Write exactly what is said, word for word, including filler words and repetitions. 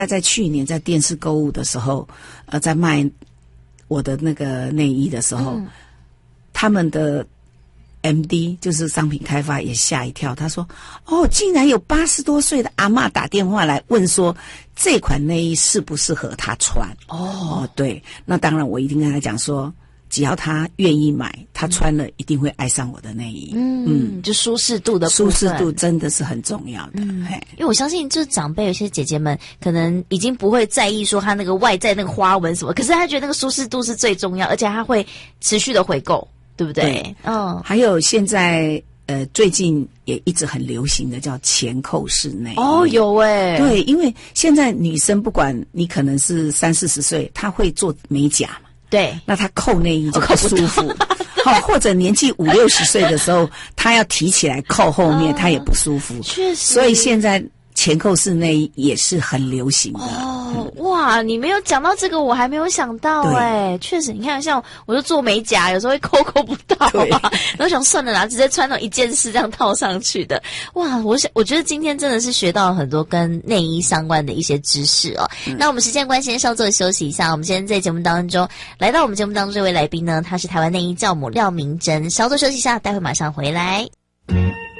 在去年在电视购物的时候，呃，在卖我的那个内衣的时候，嗯、他们的 M D 就是商品开发也吓一跳，他说：“哦，竟然有八十多岁的阿嬷打电话来问说，这款内衣适不适合她穿？”哦，哦对，那当然我一定跟他讲说。只要他愿意买，他穿了一定会爱上我的内衣。 嗯，嗯就舒适度的部分， 舒适度真的是很重要的。 嗯，因为我相信，就是长辈有些姐姐们可能已经不会在意说他那个外在那个花纹什么，可是他觉得那个舒适度是最重要，而且他会持续的回购，对不对？对嗯，还有现在呃最近也一直很流行的叫前扣式内衣。 哦，有诶、欸。 对，因为现在女生不管你可能是三四十岁，她会做美甲嘛。 对， 那他扣内衣就不舒服，好、哦，或者年纪五六十岁的时候，他要提起来扣后面，他、哦、也不舒服。 确实， 所以现在前扣式内衣也是很流行的。 哦，嗯、哇，你没有讲到这个，我还没有想到哎，确实，你看，像我就做美甲，有时候会扣扣不到啊，然后想算了啦，直接穿那种一件式这样套上去的。哇，我想，我觉得今天真的是学到了很多跟内衣相关的一些知识哦。嗯、那我们时间关系，稍作休息一下。我们今天在节目当中来到我们节目当中这位来宾呢，他是台湾内衣教母廖明珍。稍作休息一下，待会马上回来。嗯